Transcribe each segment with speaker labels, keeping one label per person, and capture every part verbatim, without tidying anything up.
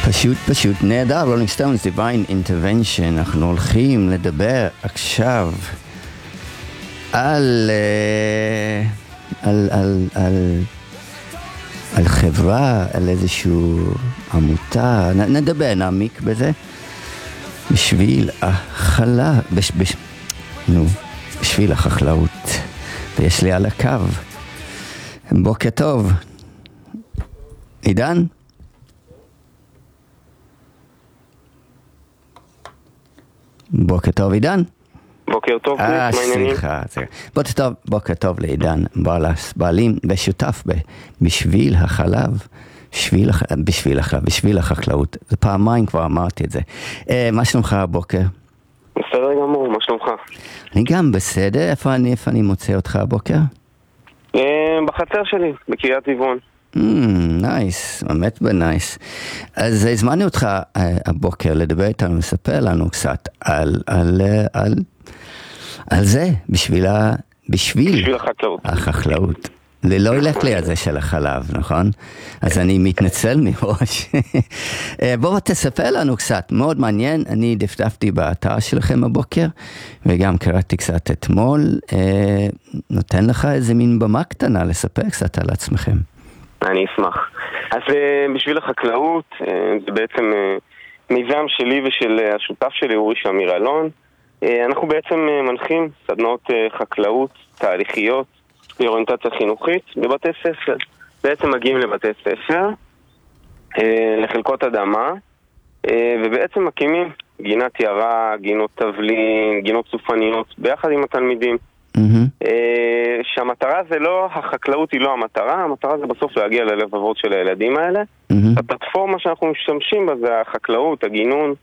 Speaker 1: פשוט פשוט נהדר, רולינג סטונס, Divine Intervention. אנחנו הולכים לדבר עכשיו על על על על על חברה, על איזשהו עמותה, נדבר, נעמיק בזה בשביל החלה, בש, בש, נו, בשביל החקלאות. ויש לי על הקו בוקר טוב עידן. בוקר טוב עידן.
Speaker 2: בוקר טוב.
Speaker 1: אה, סליחה. בוקר טוב, בוקר טוב לעידן ברלס, בעלים ושותף בשביל החלב, בשביל, בשביל החלב, בשביל החקלאות. זה פעמיים כבר אמרתי את זה. אה, מה שלומך הבוקר?
Speaker 2: בסדר גמור, מה שלומך?
Speaker 1: אני גם בסדר. איפה אני, איפה אני מוצא אותך הבוקר?
Speaker 2: אה, בחצר שלי, בקריית טבעון.
Speaker 1: נייס, באמת בנייס. אז הזמנו אותך הבוקר לדבר איתנו, לספר לנו קצת על, על, על, על זה, בשביל, בשביל,
Speaker 2: בשביל החקלאות.
Speaker 1: החקלאות. זה לא ילך לי על זה של החלב, נכון? אז אני מתנצל מראש. בואו תספר לנו קצת, מאוד מעניין. אני דפדפתי באתר שלכם הבוקר, וגם קראתי קצת אתמול. נותן לך איזה מין במה קטנה לספר קצת על עצמכם.
Speaker 2: אני אשמח. אז בשביל החקלאות, זה בעצם מיזם שלי ושל השותף שלי, אורי שמיר אלון. אנחנו בעצם מנחים סדנאות חקלאות, תהליכיות, באוריינטציה חינוכית, בבתי ספר. בעצם מגיעים לבתי ספר, לחלקות אדמה, ובעצם מקימים גינת יערה, גינות תבלין, גינות סופניות, ביחד עם התלמידים. Mm-hmm. שהמטרה זה לא, החקלאות היא לא המטרה, המטרה זה בסוף להגיע ללבבות של הילדים האלה. Mm-hmm. הפלטפורמה שאנחנו משתמשים בה זה החקלאות, הגינון,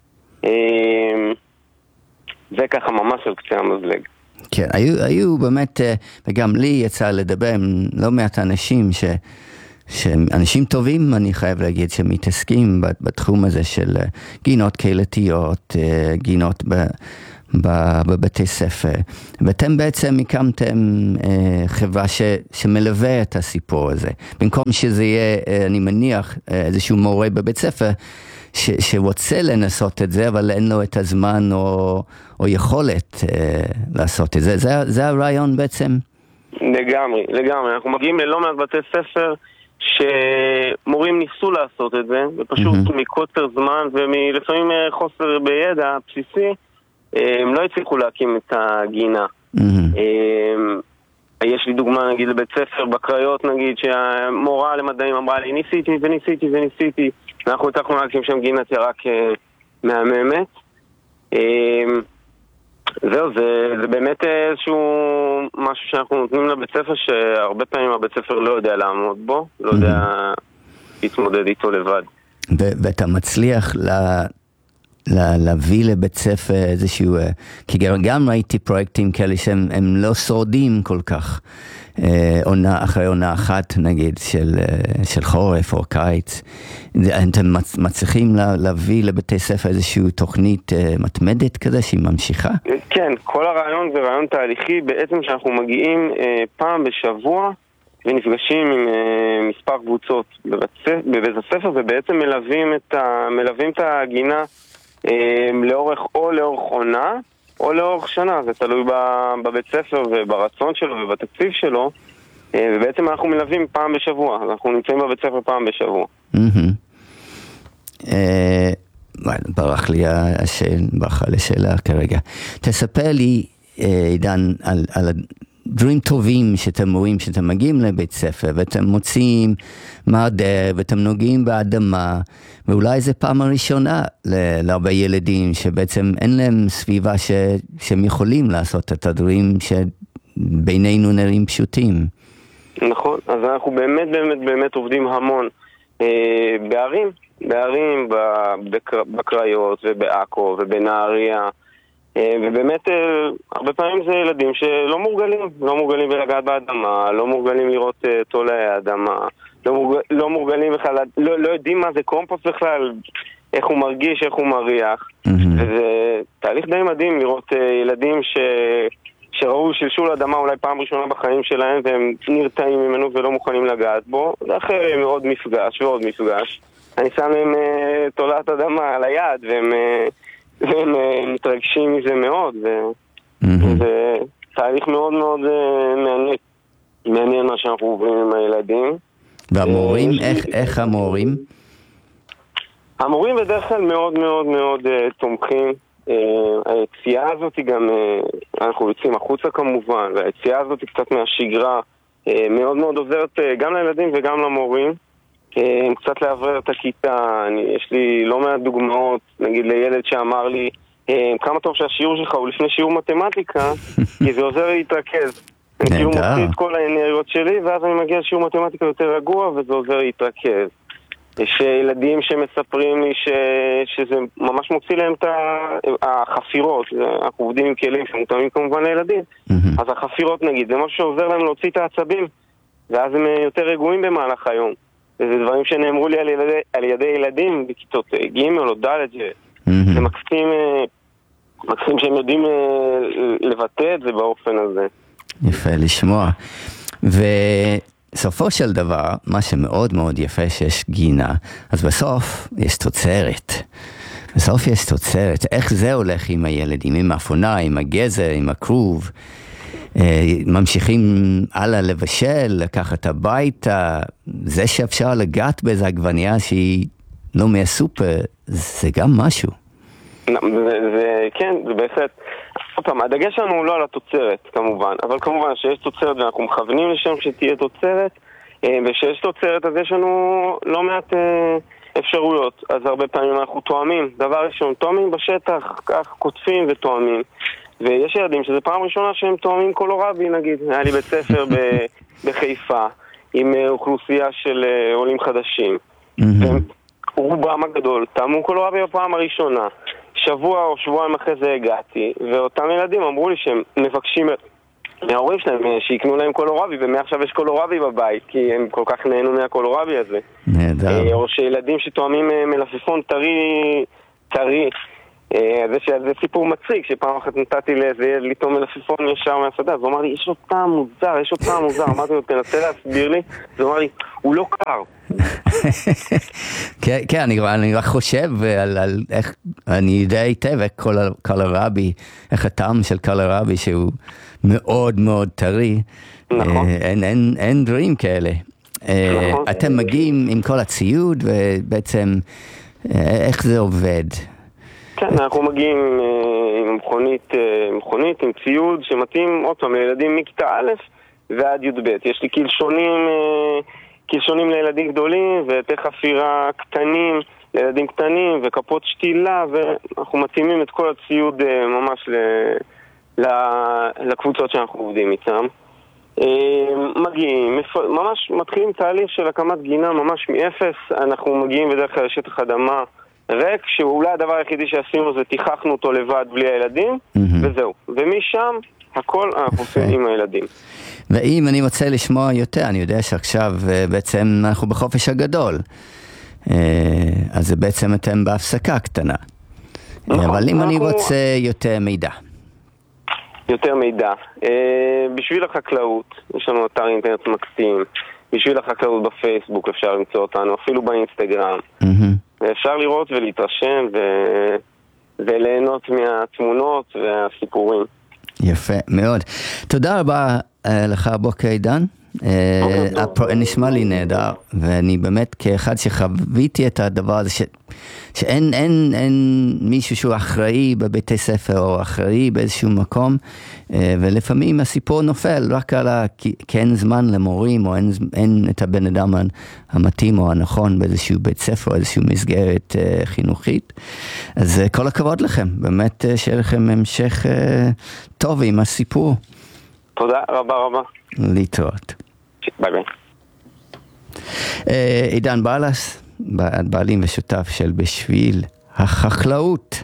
Speaker 2: זה ככה ממש על קצה המזלג.
Speaker 1: כן, היו, היו באמת, וגם לי יצא לדבר עם לא מעט אנשים ש... שאנשים טובים, אני חייב להגיד, שמתעסקים בתחום הזה של גינות קהילתיות, גינות ב... בבתי ספר, ואתם בעצם הקמתם אה, חברה ש, שמלווה את הסיפור הזה, במקום שזה יהיה, אה, אני מניח, אה, איזשהו מורה בבית ספר ש, שרוצה לנסות את זה, אבל אין לו את הזמן או, או יכולת אה, לעשות את זה. זה, זה הרעיון בעצם?
Speaker 2: לגמרי, לגמרי. אנחנו מגיעים ללא מעט בתי ספר שמורים ניסו לעשות את זה, ופשוט mm-hmm. מקוצר זמן ומלפעמים חוסר בידע בסיסי, הם לא הצליחו להקים את הגינה. Mm-hmm. יש לי דוגמה, נגיד, לבית ספר בקריות, נגיד, שהמורה למדעים אמרה לי, ניסיתי וניסיתי וניסיתי. אנחנו הצלחנו להקים שם גינת יערה כמהממת. זהו, זה, זה באמת איזשהו משהו שאנחנו נותנים לבית ספר, שהרבה פעמים הבית ספר לא יודע לעמוד בו, לא יודע mm-hmm. להתמודד איתו לבד.
Speaker 1: ו- ואתה מצליח ל... להביא לבית ספר איזשהו, כי גם ראיתי פרויקטים כאלה שהם לא שורדים כל כך, עונה אחרי עונה אחת נגיד של, של חורף או קיץ. אתם מצליחים להביא לבתי ספר איזשהו תוכנית מתמדת כזה שהיא ממשיכה?
Speaker 2: כן, כל הרעיון זה רעיון תהליכי, בעצם שאנחנו מגיעים פעם בשבוע ונפגשים עם מספר קבוצות בבית הספר, ובעצם מלווים את, מלווים את הגינה לאורך או לאורך עונה או לאורך שנה, זה תלוי בבית ספר וברצון שלו ובתקציב שלו, ובעצם אנחנו מלווים פעם בשבוע, אנחנו נמצאים בבית ספר פעם בשבוע.
Speaker 1: ברח לי השאלה, ברח לי השאלה כרגע. תספר לי עידן על דברים טובים שאתם רואים, שאתם מגיעים לבית ספר ואתם מוצאים מרדר ואתם נוגעים באדמה, ואולי זה פעם הראשונה להרבה ילדים שבעצם אין להם סביבה ש, שהם יכולים לעשות את הדברים שבינינו נראים פשוטים.
Speaker 2: נכון, אז אנחנו באמת באמת באמת עובדים המון אה, בערים, בערים בקר, בקריות ובעכו ובנהריה, ובאמת הרבה פעמים זה ילדים שלא מורגלים, לא מורגלים בלגעת באדמה, לא מורגלים לראות תולעי האדמה, לא, מורג... לא מורגלים בכלל, לא, לא יודעים מה זה קומפוסט בכלל, איך הוא מרגיש, איך הוא מריח. Mm-hmm. וזה תהליך די מדהים לראות ילדים ש... שראו שלשול אדמה אולי פעם ראשונה בחיים שלהם, והם נרתעים ממנו ולא מוכנים לגעת בו, ואחרי עוד מפגש ועוד מפגש, אני שם להם uh, תולעת אדמה על היד, והם, uh, והם uh, מתרגשים מזה מאוד, וזה תהליך מאוד מאוד uh, מעניין, מעניין מה שאנחנו עוברים עם הילדים.
Speaker 1: והמורים, uh, איך, איך המורים?
Speaker 2: המורים בדרך כלל מאוד מאוד מאוד uh, תומכים. Uh, היציאה הזאת היא גם, uh, אנחנו יוצאים החוצה כמובן, והיציאה הזאת היא קצת מהשגרה, uh, מאוד מאוד עוזרת uh, גם לילדים וגם למורים. קצת לעבר את הכיתה. אני, יש לי לא מעט דוגמאות, נגיד לילד שאמר לי כמה טוב שהשיעור שלך הוא לפני שיעור מתמטיקה, כי זה עוזר להתרכז. אני כאילו מוציא את כל האנרגיות שלי, ואז אני מגיע לשיעור מתמטיקה יותר רגוע, וזה עוזר להתרכז. יש ילדים שמספרים לי ש... שזה ממש מוציא להם את החפירות. אנחנו עובדים עם כלים שמותאמים כמובן לילדים, אז החפירות נגיד, זה משהו שעוזר להם להוציא את העצבים, ואז הם יותר רגועים במהלך היום. וזה דברים שנאמרו לי על ידי, על ידי ילדים בכיתות ג' או ד', זה מקסים, מקסים שהם יודעים לבטא את זה באופן הזה.
Speaker 1: יפה לשמוע. וסופו של דבר, מה שמאוד מאוד יפה שיש גינה, אז בסוף יש תוצרת. בסוף יש תוצרת. איך זה הולך עם הילדים, עם האפונה, עם הגזר, עם הכרוב? ממשיכים הלאה לבשל, לקחת הביתה. זה שאפשר לגעת באיזו עגבנייה שהיא לא מהסופר, זה גם משהו.
Speaker 2: זה, כן, זה בהחלט. פעם, הדגש שלנו הוא לא על התוצרת, כמובן, אבל כמובן שיש תוצרת ואנחנו מכוונים לשם שתהיה תוצרת, ושיש תוצרת אז יש לנו לא מעט אפשרויות. אז הרבה פעמים אנחנו תואמים. דבר ראשון, תואמים בשטח, כך כותפים ותואמים. ויש ילדים שזה פעם ראשונה שהם תואמים קולורבי, נגיד. היה לי בית ספר בחיפה עם אוכלוסייה של עולים חדשים. רובם הגדול תאמו קולורבי בפעם הראשונה. שבוע או שבועיים אחרי זה הגעתי, ואותם ילדים אמרו לי שהם מבקשים מההורים שלהם שיקנו להם קולורבי, ומעכשיו יש קולורבי בבית, כי הם כל כך נהנו מהקולורבי הזה.
Speaker 1: נהדר.
Speaker 2: או שילדים שתואמים מלפפון טרי, טרי. זה, זה סיפור מצחיק, שפעם אחת נתתי לאיזה ילד לטעום מלפפון ישר מהשדה, אז הוא אמר לי, יש לו טעם מוזר, יש לו טעם מוזר. אמרתי לו, תנסה להסביר לי. אז הוא אמר לי, הוא לא קר.
Speaker 1: כן, כן, אני רק חושב על איך, אני יודע היטב איך קולרבי, איך הטעם של קולרבי שהוא מאוד מאוד טרי.
Speaker 2: נכון.
Speaker 1: אין דברים כאלה. אתם מגיעים עם כל הציוד, ובעצם איך זה עובד?
Speaker 2: כן, אנחנו מגיעים עם מכונית, מכונית עם ציוד שמתאים עוד פעם לילדים מכיתה א' ועד י' ב'. יש לי קלשונים, קלשונים לילדים גדולים ותתי חפירה קטנים לילדים קטנים וכפות שתילה, ואנחנו מתאימים את כל הציוד ממש לקבוצות שאנחנו עובדים איתם. מגיעים, ממש מתחילים תהליך של הקמת גינה ממש מאפס. אנחנו מגיעים בדרך כלל לשטח אדמה ריק, שאולי הדבר היחידי שעשינו זה תיכחנו אותו לבד בלי הילדים, וזהו. ומשם הכל אנחנו עושים עם הילדים.
Speaker 1: ואם אני רוצה לשמוע יותר, אני יודע שעכשיו בעצם אנחנו בחופש הגדול, אז זה בעצם אתם בהפסקה קטנה. אבל אם אני רוצה יותר מידע.
Speaker 2: יותר מידע. בשביל החקלאות, יש לנו אתר אינטרנט מקסים, בשביל החקלאות בפייסבוק אפשר למצוא אותנו, אפילו באינסטגרם. ואפשר לראות ולהתרשם ו... וליהנות מהתמונות והסיפורים.
Speaker 1: יפה, מאוד. תודה רבה לך בוקר עידן. נשמע לי נהדר, ואני באמת כאחד שחוויתי את הדבר הזה, ש... שאין אין, אין מישהו שהוא אחראי בביתי ספר או אחראי באיזשהו מקום, ולפעמים הסיפור נופל רק על כן זמן למורים, או אין, אין את הבן אדם המתאים או הנכון באיזשהו בית ספר או איזשהו מסגרת חינוכית. אז כל הכבוד לכם, באמת שיהיה לכם המשך טוב עם הסיפור.
Speaker 2: תודה רבה רבה.
Speaker 1: להתראות.
Speaker 2: ביי ביי.
Speaker 1: עידן בלס, בעלים ושותף של בשביל החקלאות.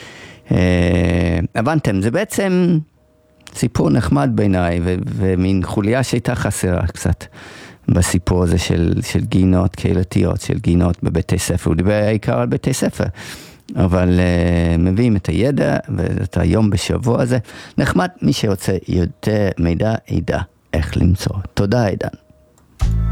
Speaker 1: הבנתם, זה בעצם סיפור נחמד בעיניי, ומין חוליה שהייתה חסרה קצת בסיפור הזה של, של גינות קהילתיות, של גינות בבתי ספר. הוא דיבר העיקר על בתי ספר, אבל uh, מביאים את הידע ואת היום בשבוע הזה. נחמד, מי שרוצה יותר מידע, ידע איך למצוא. תודה עידן.